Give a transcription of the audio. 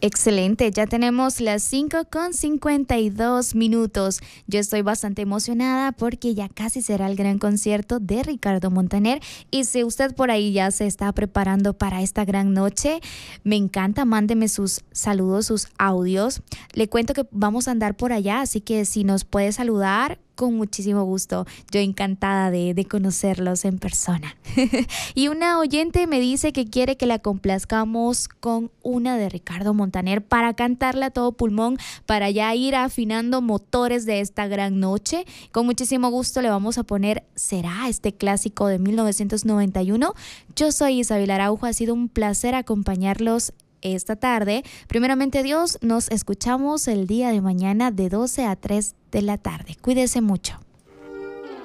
Excelente, ya tenemos las 5:52. Yo estoy bastante emocionada porque ya casi será el gran concierto de Ricardo Montaner. Y si usted por ahí ya se está preparando para esta gran noche, me encanta, mándeme sus saludos, sus audios. Le cuento que vamos a andar por allá, así que si nos puede saludar, con muchísimo gusto. Yo encantada de conocerlos en persona. Y una oyente me dice que quiere que la complazcamos con una de Ricardo Montaner para cantarla a todo pulmón, para ya ir afinando motores de esta gran noche. Con muchísimo gusto le vamos a poner Será, este clásico de 1991. Yo soy Isabel Araujo, ha sido un placer acompañarlos esta tarde. Primeramente Dios, nos escuchamos el día de mañana de 12 a 3 de la tarde. Cuídese mucho.